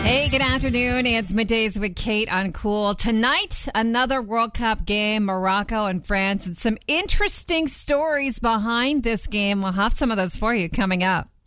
Hey, good afternoon. It's Middays with Kate on Cool. Tonight, another World Cup game, Morocco and France, and some interesting stories behind this game. We'll have some of those for you coming up.